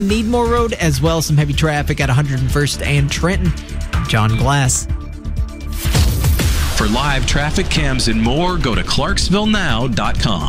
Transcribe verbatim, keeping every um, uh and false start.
Needmore Road, as well as some heavy traffic at one hundred first and Trenton. John Glass. For live traffic cams and more, go to clarksville now dot com.